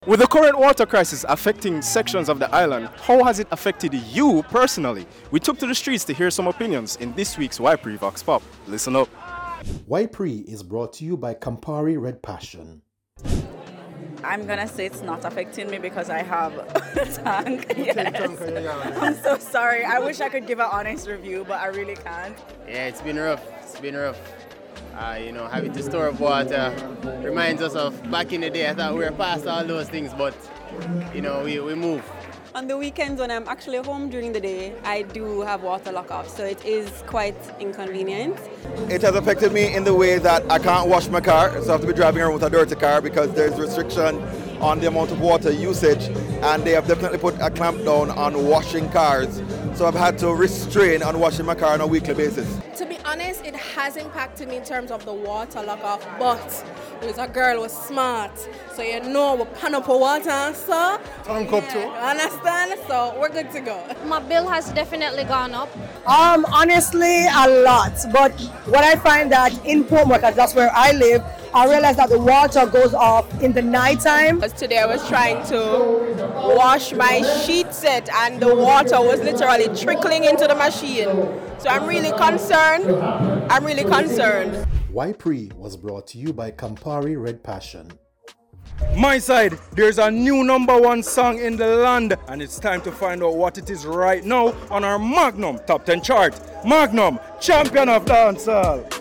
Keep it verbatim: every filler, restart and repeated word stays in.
With the current water crisis affecting sections of the island, how has it affected you personally? We took to the streets to hear some opinions in this week's Ypres Vox Pop. Listen up. Ypres is brought to you by Campari Red Passion. I'm gonna say it's not affecting me because I have a tank. Yes. I'm so sorry. I wish I could give an honest review, but I really can't. Yeah, it's been rough. It's been rough. Uh, you know, having to store up water reminds us of back in the day. I thought we were past all those things, but you know, we, we move. On the weekends when I'm actually home during the day, I do have water lockup, so it is quite inconvenient. It has affected me in the way that I can't wash my car, so I have to be driving around with a dirty car because there's restriction on the amount of water usage, and they have definitely put a clamp down on washing cars. So I've had to restrain on washing my car on a weekly basis. To be honest, it has impacted me in terms of the water lockup, but it was a girl who was smart, so you know we pan up our water, so Tank up too. Understand? So we're good to go. My bill has definitely gone up. Um, honestly, a lot. But what I find that in Portmore, because that's where I live, I realize that the water goes off in the nighttime. Today I was trying to wash my sheet set and the water was literally trickling into the machine. So I'm really concerned. I'm really concerned. Ypres was brought to you by Campari Red Passion. My side, there's a new number one song in the land, and it's time to find out what it is right now on our Magnum Top ten chart. Magnum, champion of dancehall.